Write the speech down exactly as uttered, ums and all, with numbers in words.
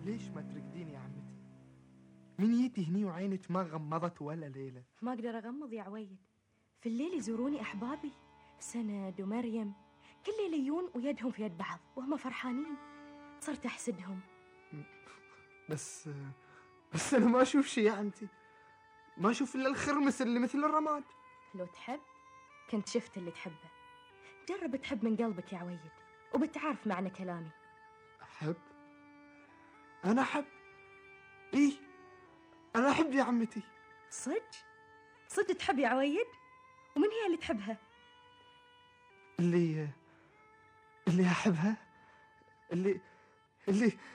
ليش ما ترقدين يا عمتي؟ من يتي هني وعينك ما غمضت ولا ليلة. ما أقدر أغمض يا عويد، في الليل يزوروني أحبابي سند ومريم، كل ليل يجون ويدهم في يد بعض وهم فرحانين، صرت أحسدهم. بس بس أنا ما أشوف شي يا عمتي، ما أشوف إلا الخرمس اللي مثل الرماد. لو تحب كنت شفت اللي تحبه. جرب تحب من قلبك يا عويد وبتعرف معنى كلامي. أحب؟ أنا أحب؟ إيه أنا أحب يا عمتي. صدق؟ صدق تحب يا عويد؟ ومن هي اللي تحبها؟ اللي اللي أحبها اللي اللي